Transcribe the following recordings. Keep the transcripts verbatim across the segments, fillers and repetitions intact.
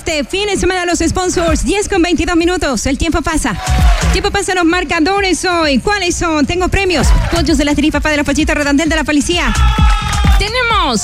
este fin de semana los sponsors, diez con veintidós minutos. El tiempo pasa. Tiempo pasa los marcadores hoy. ¿Cuáles son? Tengo premios. Pollos de la Tripapa de los Pollitos Redondel de la Policía. Tenemos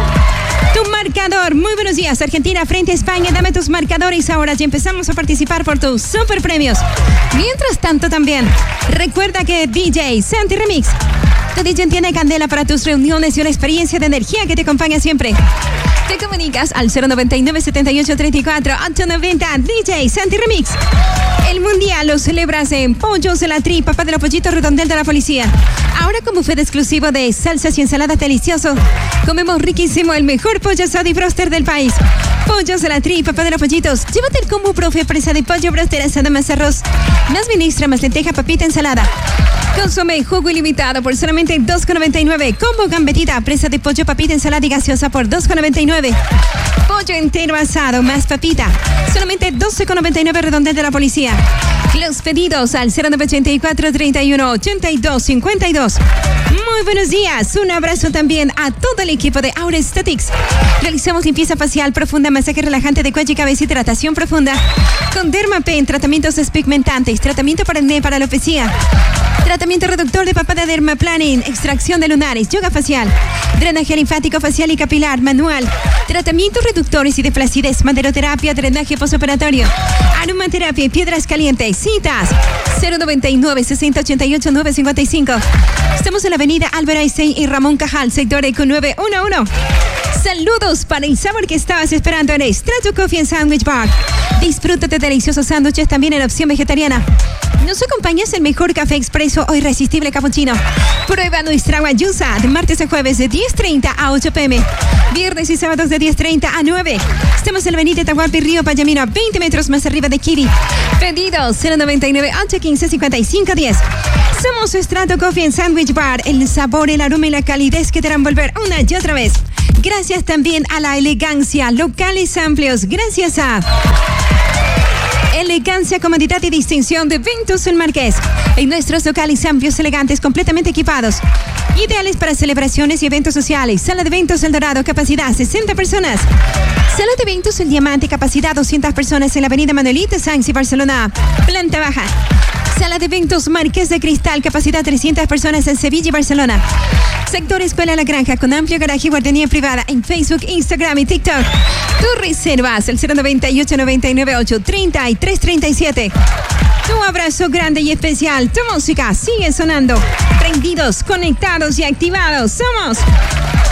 tu marcador. Muy buenos días, Argentina frente a España. Dame tus marcadores ahora. Ya empezamos a participar por tus super premios. Mientras tanto también, recuerda que D J Santi Remix, tu D J tiene candela para tus reuniones y una experiencia de energía que te acompaña siempre. Te comunicas al cero noventa y nueve, setenta y ocho, treinta y cuatro, ochocientos noventa. D J Santi Remix. El mundial lo celebras en Pollos de la Tripapa de los Pollitos Redondel de la Policía. Ahora con buffet exclusivo de salsas y ensaladas delicioso. Comemos riquísimo el mejor pollo asado y broster del país. Pollos de la Tripapa de los Pollitos. Llévate el combo profe presa de pollo, broster, asado más arroz, más ministra, más lenteja, papita, ensalada. Consume jugo ilimitado por solamente dos con noventa y nueve. Combo gambetita, presa de pollo, papita, ensalada y gaseosa por dos con noventa y nueve. Pollo entero asado más papita, solamente doce con noventa y nueve. Redondel de la Policía. Los pedidos al cero nueve ochenta y cuatro, treinta y uno, ochenta y dos, cincuenta y dos. Muy buenos días. Un abrazo también a todo el equipo de Aura Aesthetics. Realizamos limpieza facial profunda, masaje relajante de cuello y cabeza, hidratación profunda con Dermapen, tratamientos despigmentantes, tratamiento para acné, para alopecia, tratamiento reductor de papada, Dermaplaning, extracción de lunares, yoga facial, drenaje linfático facial y capilar manual, tratamientos reductores y de flacidez, maderoterapia, drenaje postoperatorio, aromaterapia y piedras calientes. Citas cero noventa y nueve, sesenta, ochenta y ocho, nueve cincuenta y cinco. Estamos en la avenida Álvaro Einstein y Ramón Cajal, sector E Q nueve uno uno. Saludos para el sabor que estabas esperando en Strato Coffee and Sandwich Bar. Disfruta de deliciosos sándwiches también en opción vegetariana. Nos acompañas el mejor café expreso o irresistible cappuccino. Prueba nuestra guayusa de martes a jueves de diez treinta a ocho pe eme. Viernes y sábados de diez treinta a nueve. Estamos en la avenida Tahuarpi, Río Pallamino, a veinte metros más arriba de Kiri. Pedidos cero noventa y nueve, ocho quince, cincuenta y cinco diez. Somos Strato Coffee and Sandwich Bar. El sabor, el aroma y la calidez que te harán volver una y otra vez. Gracias también a la elegancia, locales amplios. Gracias a elegancia, comodidad y distinción de Ventus El Marqués. En nuestros locales amplios, elegantes, completamente equipados, ideales para celebraciones y eventos sociales. Sala de eventos El Dorado, capacidad sesenta personas. Sala de eventos El Diamante, capacidad doscientas personas en la avenida Manuelita Sanz y Barcelona, planta baja. Sala de eventos Marqués de Cristal, capacidad trescientas personas en Sevilla y Barcelona. Sector Escuela La Granja, con amplio garaje y guardería privada en Facebook, Instagram y TikTok. Tú reservas el cero noventa y ocho, noventa y nueve, ocho, treinta y tres, treinta y siete. Tu abrazo grande y especial. Tu música sigue sonando. Prendidos, conectados y activados. Somos